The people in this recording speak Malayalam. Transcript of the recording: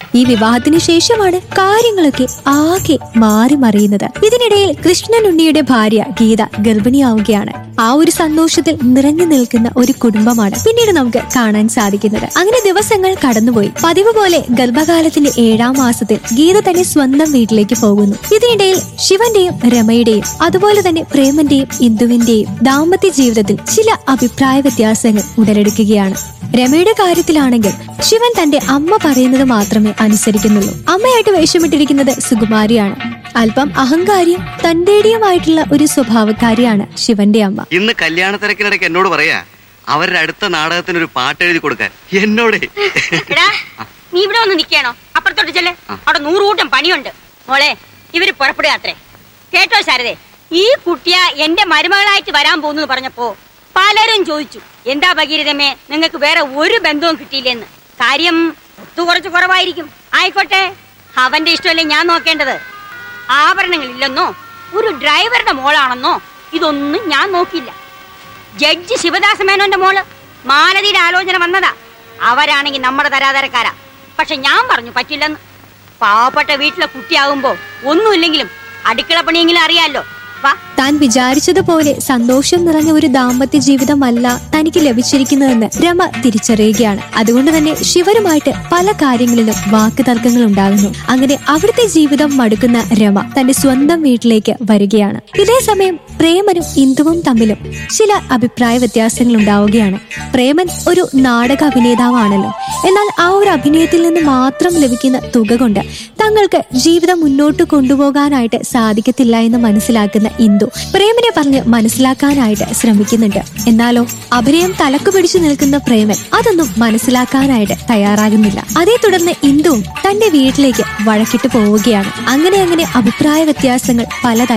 ഈ വിവാഹത്തിന് ശേഷമാണ് കാര്യങ്ങളൊക്കെ ആകെ മാറി മറിയുന്നത്. ഇതിനിടയിൽ കൃഷ്ണൻ ഉണ്ണിയുടെ ഭാര്യ ഗീത ഗർഭിണിയാവുകയാണ്. ആ ഒരു സന്തോഷത്തിൽ നിറഞ്ഞു നിൽക്കുന്ന ഒരു കുടുംബമാണ് പിന്നീട് നമുക്ക് കാണാൻ സാധിക്കുന്നത്. അങ്ങനെ ദിവസങ്ങൾ കടന്നുപോയി. പതിവ് പോലെ ഗർഭകാലത്തിന്റെ 7ാം മാസത്തിൽ ഗീത തന്നെ സ്വന്തം വീട്ടിലേക്ക് പോകുന്നു. ഇതിനിടയിൽ ശിവന്റെയും രമയുടെയും അതുപോലെ തന്നെ പ്രേമന്റെയും ഇന്ദുവിന്റെയും ദാമ്പത്യ ജീവിതത്തിൽ ചില അഭിപ്രായ വ്യത്യാസങ്ങൾ ഉടലെടുക്കുകയാണ്. രമയുടെ കാര്യത്തിലാണെങ്കിൽ ശിവൻ തന്റെ അമ്മ പറയുന്നത് മാത്രമേ അനുസരിക്കുന്നുള്ളൂ. അമ്മയായിട്ട് വേഷമിട്ടിരിക്കുന്നത് സുകുമാരിയാണ്. അല്പം അഹങ്കാരിയും തന്റേടിയുമായിട്ടുള്ള ഒരു സ്വഭാവക്കാരിയാണ് ശിവന്റെ അമ്മ. ഇന്ന് കല്യാണ തിരക്കിനിടയ്ക്ക് എന്നോട് പറയാ അവരുടെ അടുത്ത നാടകത്തിന് ഒരു പാട്ട് എഴുതി കൊടുക്കാൻ. എന്നോട് നീ ഇവിടെ ഒന്ന് നിൽക്കണോ? അപ്പുറത്തോട്ട് ചെല്ലേ, അവിടെ 100 കൂട്ടം പണിയുണ്ട്. മോളെ, ഇവര് പുറപ്പെടുകയാത്രേ. കേട്ടോ ശാരദേ, ഈ കുട്ടിയ എന്റെ മരുമകളായിട്ട് വരാൻ പോകുന്നു പറഞ്ഞപ്പോ പലരും ചോദിച്ചു, എന്താ ഭഗീരഥമേ നിങ്ങൾക്ക് വേറെ ഒരു ബന്ധവും കിട്ടിയില്ലെന്ന്. കാര്യം കുറച്ച് കുറവായിരിക്കും. ആയിക്കോട്ടെ, അവന്റെ ഇഷ്ടമല്ലേ ഞാൻ നോക്കേണ്ടത്. ആഭരണങ്ങളില്ലെന്നോ ഒരു ഡ്രൈവറുടെ മോളാണെന്നോ ഇതൊന്നും ഞാൻ നോക്കിയില്ല. ജഡ്ജി ശിവദാസ മേനോന്റെ മോള് മാലതിയുടെ ആലോചന വന്നതാ. അവരാണെങ്കിൽ നമ്മുടെ തരാതരക്കാരാ. പക്ഷെ ഞാൻ പറഞ്ഞു പറ്റില്ലെന്ന്. പാവപ്പെട്ട വീട്ടിലെ കുട്ടിയാകുമ്പോ ഒന്നുമില്ലെങ്കിലും അടുക്കള പണിയെങ്കിലും അറിയാലോ. താൻ വിചാരിച്ചതുപോലെ സന്തോഷം നിറഞ്ഞ ഒരു ദാമ്പത്യ ജീവിതമല്ല തനിക്ക് ലഭിച്ചിരിക്കുന്നതെന്ന് രമ തിരിച്ചറിയുകയാണ്. അതുകൊണ്ട് തന്നെ ശിവരുമായിട്ട് പല കാര്യങ്ങളിലും വാക്ക് തർക്കങ്ങൾ ഉണ്ടാകുന്നു. അങ്ങനെ അവിടുത്തെ ജീവിതം മടുക്കുന്ന രമ തന്റെ സ്വന്തം വീട്ടിലേക്ക് വരികയാണ്. ഇതേസമയം പ്രേമനും ഇന്ദുവും തമ്മിലും ചില അഭിപ്രായ വ്യത്യാസങ്ങൾ ഉണ്ടാവുകയാണ്. പ്രേമൻ ഒരു നാടക അഭിനേതാവാണല്ലോ. എന്നാൽ ആ ഒരു അഭിനയത്തിൽ നിന്ന് മാത്രം ലഭിക്കുന്ന തുക കൊണ്ട് തങ്ങൾക്ക് ജീവിതം മുന്നോട്ട് കൊണ്ടുപോകാനായിട്ട് സാധിക്കത്തില്ല എന്ന് മനസ്സിലാക്കുന്ന ഇന്ദു പ്രേമനെ പറഞ്ഞ് മനസ്സിലാക്കാനായിട്ട് ശ്രമിക്കുന്നുണ്ട്. എന്നാലോ അഭിനയം തലക്കു പിടിച്ചു നിൽക്കുന്ന പ്രേമൻ അതൊന്നും മനസ്സിലാക്കാനായിട്ട് തയ്യാറാകുന്നില്ല. അതേ തുടർന്ന് ഇന്ദുവും തന്റെ വീട്ടിലേക്ക് വഴക്കിട്ട് പോവുകയാണ്. അങ്ങനെ അഭിപ്രായ വ്യത്യാസങ്ങൾ പലതായി